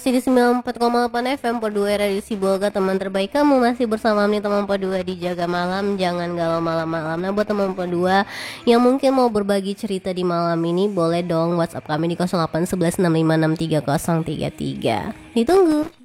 masih di 94,8 FM Padu Era di Sibolga, teman terbaik kamu. Masih bersama nih teman Padu di Jaga Malam, jangan galau malam-malam. Nah buat teman Padu yang mungkin mau berbagi cerita di malam ini, boleh dong WhatsApp kami di 0811 6563 033. Ditunggu.